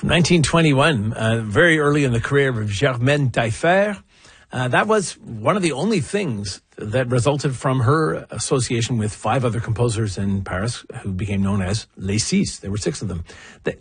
From 1921, very early in the career of Germaine Taillefer. That was one of the only things that resulted from her association with 5 other composers in Paris who became known as Les Six. There were 6 of them.